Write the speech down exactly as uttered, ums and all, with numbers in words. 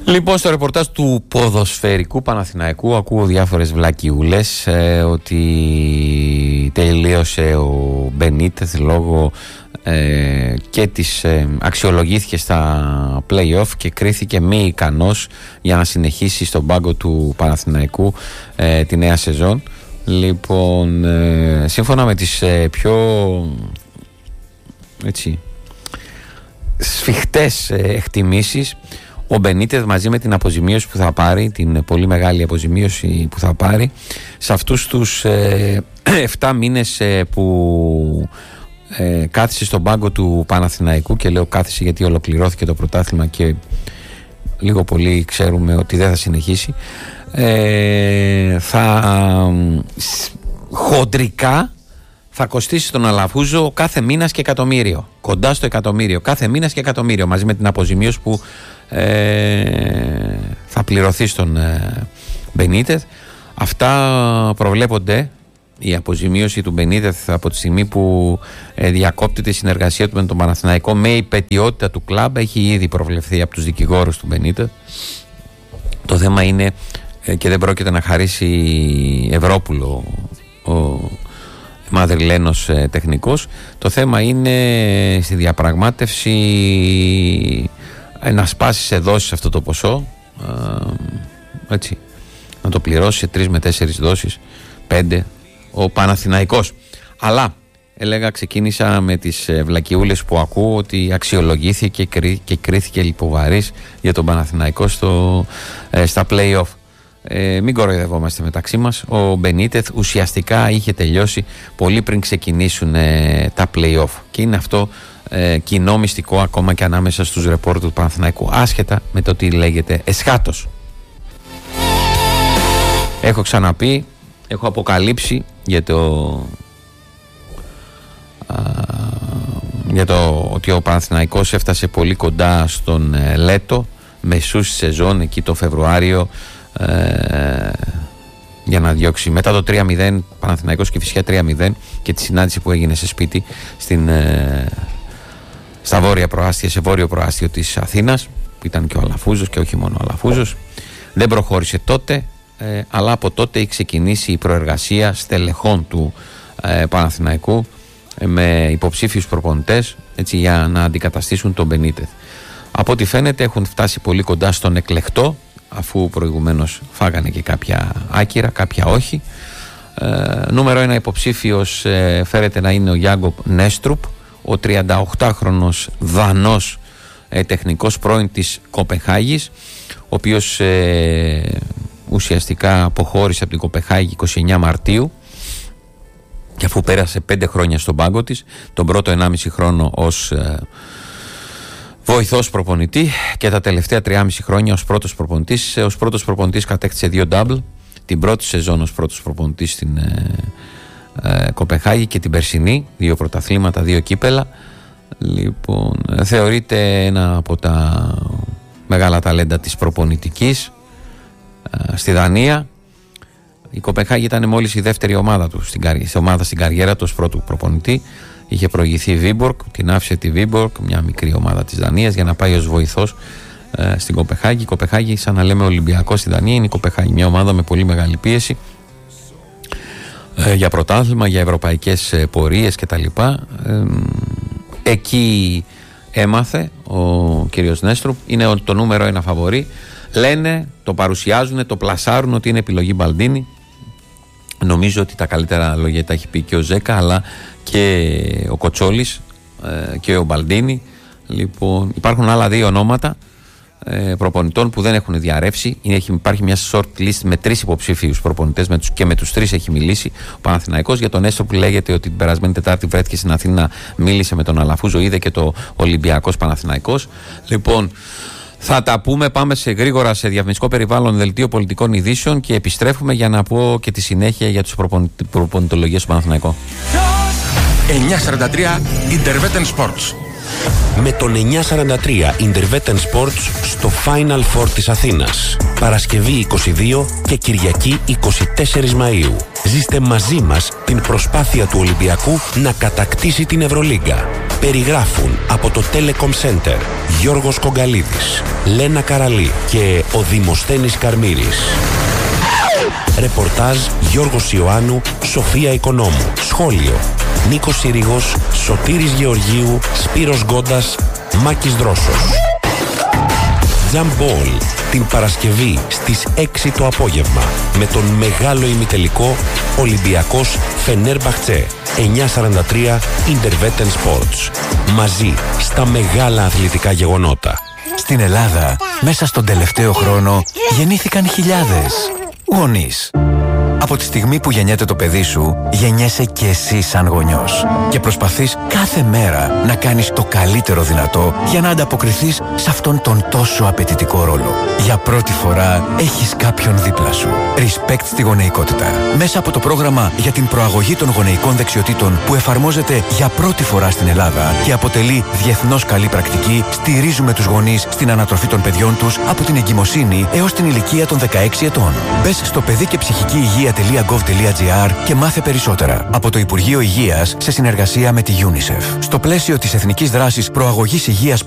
Λοιπόν, στο ρεπορτάζ του ποδοσφαιρικού Παναθηναϊκού ακούω διάφορες βλακιούλες ε, ότι τελείωσε ο Μπενίτεθ λόγω ε, και της ε, αξιολογήθηκε στα play-off και κρίθηκε μη ικανός για να συνεχίσει στον πάγκο του Παναθηναϊκού ε, τη νέα σεζόν. Λοιπόν, ε, σύμφωνα με τις ε, πιο έτσι σφιχτές ε, εκτιμήσεις, ο Μπενίτεθ μαζί με την αποζημίωση που θα πάρει, την πολύ μεγάλη αποζημίωση που θα πάρει, σε αυτούς τους ε, εφτά μήνες ε, που ε, κάθισε στον πάγκο του Παναθηναϊκού, και λέω κάθισε γιατί ολοκληρώθηκε το πρωτάθλημα και λίγο πολύ ξέρουμε ότι δεν θα συνεχίσει, ε, θα χοντρικά θα κοστίσει στον Αλαφούζο κάθε μήνας και εκατομμύριο, κοντά στο εκατομμύριο κάθε μήνας και εκατομμύριο, μαζί με την αποζημίωση που ε, θα πληρωθεί στον ε, Μπενίτεθ. Αυτά προβλέπονται, η αποζημίωση του Μπενίτεθ, από τη στιγμή που ε, διακόπτεται η συνεργασία του με τον Παναθηναϊκό με υπετιότητα του κλαμπ. Έχει ήδη προβλεφθεί από τους δικηγόρους του Μπενίτεθ. Το θέμα είναι ε, και δεν πρόκειται να χαρίσει Ευρώπουλο ο Μαδριλένος ε, τεχνικός. Το θέμα είναι στη διαπραγμάτευση ε, να σπάσει σε δόσεις αυτό το ποσό, ε, έτσι, να το πληρώσει σε τρεις με τέσσερις δόσεις, πέντε, ο Παναθηναϊκός. Αλλά έλεγα, ξεκίνησα με τις ε, βλακιούλες που ακούω ότι αξιολογήθηκε και, κρί, και κρίθηκε λιποβαρής για τον Παναθηναϊκό στο, ε, στα play-off. Ε, μην κοροϊδευόμαστε μεταξύ μας. Ο Μπενίτεθ ουσιαστικά είχε τελειώσει πολύ πριν ξεκινήσουν ε, τα play-off, και είναι αυτό ε, κοινό μυστικό ακόμα και ανάμεσα στους ρεπόρτερ του Παναθηναϊκού, άσχετα με το τι λέγεται εσχάτως. Έχω ξαναπεί, έχω αποκαλύψει για το α, για το ότι ο Παναθηναϊκός έφτασε πολύ κοντά στον ε, Λέτο μεσούς στη σεζόν, εκεί το Φεβρουάριο, Ε, για να διώξει μετά το τρία μηδέν Παναθηναϊκός και Κηφισιά τρία μηδέν και τη συνάντηση που έγινε σε σπίτι στην, ε, στα βόρεια προάστια, σε βόρειο προάστιο της Αθήνας, που ήταν και ο Αλαφούζος και όχι μόνο ο Αλαφούζος. Δεν προχώρησε τότε, ε, αλλά από τότε έχει ξεκινήσει η προεργασία στελεχών του ε, Παναθηναϊκού ε, με υποψήφιους προπονητές, έτσι, για να αντικαταστήσουν τον Μπενίτεθ. Από ό,τι φαίνεται έχουν φτάσει πολύ κοντά στον εκλεκτό, αφού προηγουμένως φάγανε και κάποια άκυρα, κάποια όχι. Ε, νούμερο ένα υποψήφιος ε, φέρεται να είναι ο Γιάγκο Νέστρουπ, ο τριανταοκτάχρονος Δανός ε, τεχνικός, πρώην της Κοπενχάγης, ο οποίος ε, ουσιαστικά αποχώρησε από την Κοπενχάγη είκοσι εννέα Μαρτίου, και αφού πέρασε πέντε χρόνια στον πάγκο της, τον πρώτο ενάμιση χρόνο ως ε, βοηθός προπονητή και τα τελευταία τριάμιση χρόνια ως πρώτος προπονητής. Ως πρώτος προπονητής κατέκτησε δύο double, την πρώτη σεζόν ως πρώτος προπονητής στην ε, ε, Κοπενχάγη και την περσινή, δύο πρωταθλήματα, δύο κύπελα. Λοιπόν, θεωρείται ένα από τα μεγάλα ταλέντα της προπονητικής ε, στη Δανία. Η Κοπενχάγη ήταν μόλις η δεύτερη ομάδα του στην, καρι... ομάδα στην καριέρα του ως πρώτου προπονητή. Είχε προηγηθεί η Βίμπορκ, την άφησε τη Βίμπορκ, μια μικρή ομάδα της Δανίας, για να πάει ως βοηθός ε, στην Κοπενχάγη. Η Κοπενχάγη, σαν να λέμε Ολυμπιακό στη Δανία, είναι η Κοπενχάγη, μια ομάδα με πολύ μεγάλη πίεση ε, για πρωτάθλημα, για ευρωπαϊκές ε, πορείες κτλ. Ε, εκεί έμαθε ο κύριος Νέστρουπ, είναι το νούμερο ένα φαβορί. Λένε, το παρουσιάζουν, το πλασάρουν ότι είναι επιλογή Μπαλντίνη. Νομίζω ότι τα καλύτερα λόγια τα έχει πει και ο Ζέκα, αλλά και ο Κοτσόλης ε, και ο Μπαλντίνη. Λοιπόν, υπάρχουν άλλα δύο ονόματα ε, προπονητών που δεν έχουν διαρρεύσει. Έχει, υπάρχει μια short list με τρεις υποψήφιους προπονητές, με τους, και με τους τρεις έχει μιλήσει ο Παναθηναϊκός. Για τον Έστω, που λέγεται ότι την περασμένη Τετάρτη βρέθηκε στην Αθήνα, μίλησε με τον Αλαφούζο, είδε και το Ολυμπιακός Παναθηναϊκός. Λοιπόν, θα τα πούμε, πάμε σε γρήγορα σε διαφημιστικό περιβάλλον, δελτίο πολιτικών ειδήσεων, και επιστρέφουμε για να πω και τη συνέχεια για τους προπονητολογίες του Παναθηναϊκού. εννιακόσια σαράντα τρία Intervetten Sports. με τον εννιακόσια σαράντα τρία Intervetten Sports στο Final Four της Αθήνας. Παρασκευή είκοσι δύο και Κυριακή είκοσι τέσσερις Μαΐου. Ζήστε μαζί μας την προσπάθεια του Ολυμπιακού να κατακτήσει την Ευρωλίγκα. Περιγράφουν από το Telecom Center Γιώργος Κογκαλίδης, Λένα Καραλή και ο Δημοσθένης Καρμύρης. Ρεπορτάζ Γιώργος Ιωάννου, Σοφία Οικονόμου. Σχόλιο Νίκος Συρίγος, Σωτήρης Γεωργίου, Σπύρος Γκόντας, Μάκης Δρόσος. Jump Ball την Παρασκευή στις έξι το απόγευμα με τον μεγάλο ημιτελικό Ολυμπιακός Φενέρμπαχτσε. εννιακόσια σαράντα τρία Intervetten Sports. Μαζί στα μεγάλα αθλητικά γεγονότα. Στην Ελλάδα, μέσα στον τελευταίο χρόνο, γεννήθηκαν χιλιάδες γονείς. Από τη στιγμή που γεννιέται το παιδί σου, γεννιέσαι και εσύ σαν γονιός. Και προσπαθείς κάθε μέρα να κάνεις το καλύτερο δυνατό για να ανταποκριθείς σε αυτόν τον τόσο απαιτητικό ρόλο. Για πρώτη φορά έχεις κάποιον δίπλα σου. Respect στη γονεϊκότητα. Μέσα από το πρόγραμμα για την προαγωγή των γονεϊκών δεξιοτήτων που εφαρμόζεται για πρώτη φορά στην Ελλάδα και αποτελεί διεθνώς καλή πρακτική, στηρίζουμε τους γονείς στην ανατροφή των παιδιών τους από την εγκυμοσύνη έως την ηλικία των δεκαέξι ετών. Μπες στο παιδί και ψυχική υγεία .gov.gr και μάθε περισσότερα από το Υπουργείο Υγείας σε συνεργασία με τη UNICEF. Στο πλαίσιο της Εθνικής Δράσης Προαγωγής Υγείας